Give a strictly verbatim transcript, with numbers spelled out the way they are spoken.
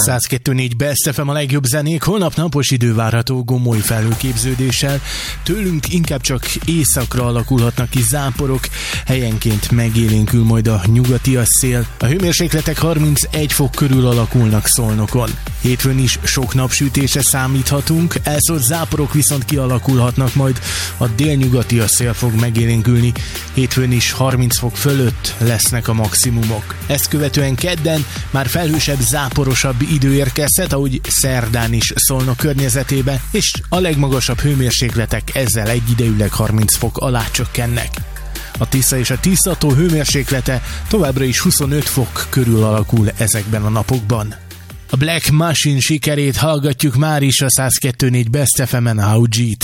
száz kettő négy Best ef em a legjobb zenék, holnap napos idő várható gomoly felhőképződéssel, tőlünk inkább csak északra alakulhatnak ki záporok, helyenként megélénkül majd a nyugatias szél, a hőmérsékletek harmincegy fok körül alakulnak Szolnokon. Hétfőn is sok napsütésre számíthatunk, elszórt záporok viszont kialakulhatnak, majd a délnyugatias szél fog megélénkülni, hétfőn is harminc fok fölött lesznek a maximumok. Ezt követően kedden már felhősebb, záporosabb idő érkezhet, ahogy szerdán is Szolnok környezetébe, és a legmagasabb hőmérsékletek ezzel egyidejűleg harminc fok alá csökkennek. A Tisza és a Tiszató hőmérséklete továbbra is huszonöt fok körül alakul ezekben a napokban. A Black Machine sikerét hallgatjuk már is a száz kettő négy Best ef emen, How G-t.